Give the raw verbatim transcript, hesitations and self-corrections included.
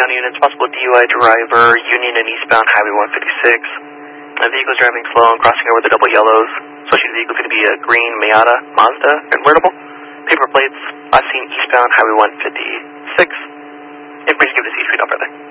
County units, possible D U I driver, Union and eastbound Highway one fifty-six. The vehicle is driving slow and crossing over the double yellows. Associated vehicle is going to be a green Miata Mazda convertible. Paper plates, last seen eastbound Highway one fifty-six. Information given to C three, no further.